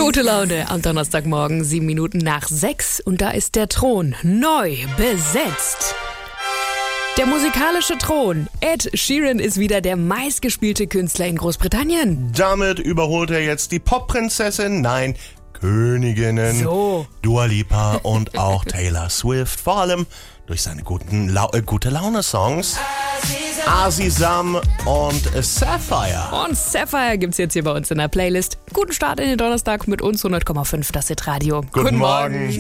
Gute Laune am Donnerstagmorgen, 7 Minuten nach 6 und da ist der Thron neu besetzt. Der musikalische Thron. Ed Sheeran ist wieder der meistgespielte Künstler in Großbritannien. Damit überholt er jetzt die Popprinzessin, nein, Königinnen, So. Dua Lipa und auch Taylor Swift, vor allem durch seine gute Laune-Songs. Azizam und Sapphire. Und Sapphire gibt's jetzt hier bei uns in der Playlist. Guten Start in den Donnerstag mit uns, 100,5 das Hit Radio. Guten Morgen.